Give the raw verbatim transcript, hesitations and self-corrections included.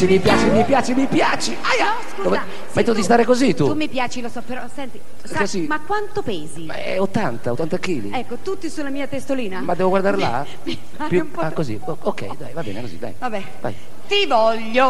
piaci, mi piaci, mi piaci, mi piaci. Aia! No, scusa. Dove... Sì, Metto tu- di stare così tu. Tu mi piaci, lo so, però senti, sa- Così. ma quanto pesi? Beh, ottanta, ottanta chili. Ecco, tutti sulla mia testolina? Ma devo guardare là? Mi pare Più... un po' Ah, troppo. così. O- ok, dai, va bene così, dai. Vabbè. Vai. Ti voglio.